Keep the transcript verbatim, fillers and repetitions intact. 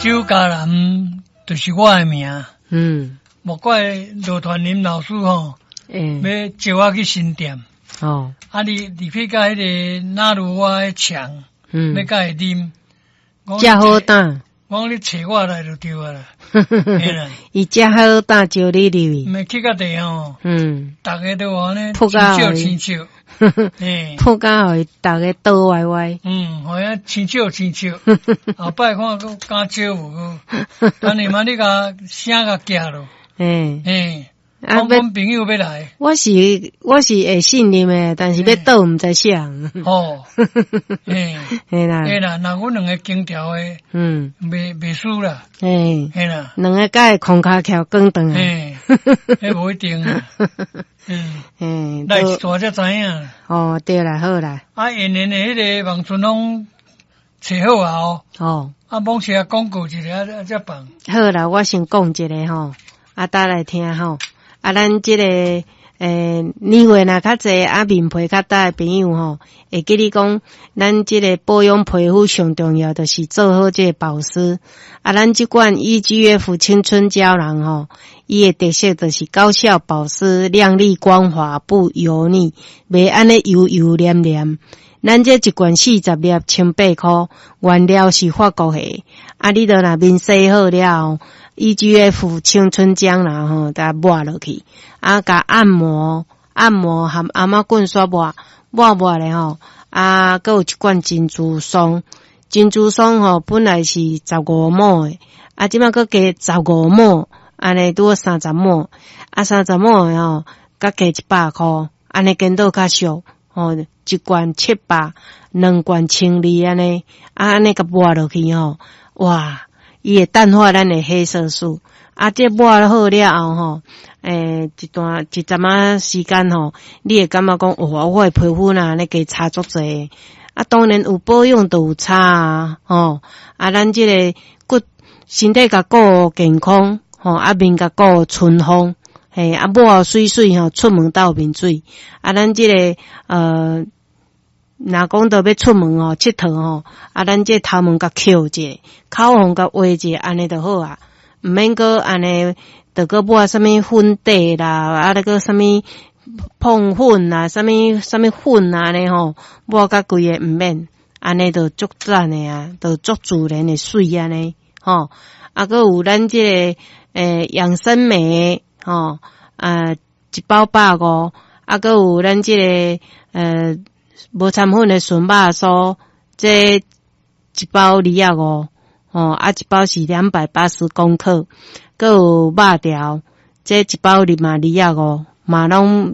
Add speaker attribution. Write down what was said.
Speaker 1: 酒家人就是我的名。
Speaker 2: 嗯，
Speaker 1: 莫怪罗传林老师吼，
Speaker 2: 诶、
Speaker 1: 要招我去新店。
Speaker 2: 哦，
Speaker 1: 啊，你你去甲迄个纳鲁我的墙，
Speaker 2: 嗯，
Speaker 1: 要甲伊啉，
Speaker 2: 真好打，
Speaker 1: 我你找我来就对啊啦。嘿啦，
Speaker 2: 伊真好打，招你入去，
Speaker 1: 咪去到地吼，
Speaker 2: 嗯，
Speaker 1: 大家都安尼
Speaker 2: 扑
Speaker 1: 亲
Speaker 2: 到
Speaker 1: 笑亲笑，嘿，
Speaker 2: 扑到互伊逐个倒歪歪，
Speaker 1: 嗯，好像亲笑亲笑，后摆看佫敢招无佫，等下嘛你甲声甲夹咯，
Speaker 2: 诶、
Speaker 1: 嘿，
Speaker 2: 啊，
Speaker 1: 我阮朋友要来，
Speaker 2: 我是我是会信任诶，但是要倒毋知啥，
Speaker 1: 哦，嘿，
Speaker 2: 嘿啦，
Speaker 1: 嘿啦，那阮两个金条诶，
Speaker 2: 嗯，
Speaker 1: 袂袂输啦，
Speaker 2: 嘿，
Speaker 1: 嘿啦，
Speaker 2: 两个甲会空骹翘光长啊，
Speaker 1: 嘿，迄无一定啊，嗯，
Speaker 2: 嘿，
Speaker 1: 来一
Speaker 2: 都
Speaker 1: 撮才知影。
Speaker 2: 哦，对啦，好啦，
Speaker 1: 啊，演员的迄个王春龙找好啊哦，
Speaker 2: 哦，
Speaker 1: 啊，某时啊广告一下啊才放。
Speaker 2: 好啦，我先讲一个吼，啊，大家来听吼，啊，咱即、这个诶年岁若较济，啊，面皮较大的朋友吼，会记你讲，咱即个保养皮肤上重要就是做好即个保湿。啊，咱即款 E G F 青春胶囊吼，伊的特色就是高效保湿、亮丽光滑、不油腻，袂安尼油油黏黏。咱这一罐四十粒千八箍，原料是法国的。啊，你著若面洗好了 ，E G F 青春胶囊吼，甲抹落去，啊，甲按摩，按摩含阿妈棍刷抹，抹抹咧吼，啊，佮有一罐珍珠霜，珍珠霜吼本来是十五毫的，啊，即摆佮加十五毫，安尼拄三十毫，啊，三十毫的吼，佮加一百箍，安尼见到较俗。吼、哦，一罐七百，两罐千二安尼，啊安尼甲抹落去吼，哇，伊会淡化咱的黑色素，啊这抹好了后吼，诶、欸，一段一阵仔时间吼，你会感觉讲，哇，我的皮肤呐安尼加差足济，啊当然有保养都有差啊，吼，啊咱这个骨身体甲顾健康，吼，啊面甲顾春风。嘿，啊，抹水水吼，出门倒面水。啊，咱这个呃，若讲到要出门吼，佚佗吼，啊，咱这头毛甲翘者，口红甲画者，安尼就好啊。毋免个安尼，着个抹什么粉底啦，啊，那个什么碰粉啦，什么什么粉啊，安尼吼，抹甲规个毋免，安尼就足赞的啊，就足自然的水安尼，吼。啊，个有咱这个诶养生美。吼、哦，啊，一包百五，啊，佮有咱这个呃无掺粉的纯肉酥，这一包二啊五，哦，啊，一包是两百八十公克，佮有肉条，这一包里嘛二啊五，嘛拢。